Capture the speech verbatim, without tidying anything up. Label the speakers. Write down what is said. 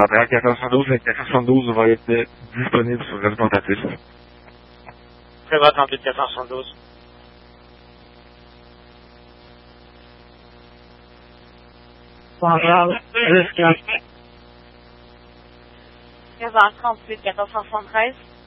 Speaker 1: Centrale quatre cent soixante-douze, le quatre cent soixante-douze va être euh, disponible sur le réseau portatif.
Speaker 2: Prévoit trente-huit quatre cent soixante-douze.
Speaker 3: Montréal, jusqu'à
Speaker 4: Prévoit trente-huit quatorze cent soixante-treize.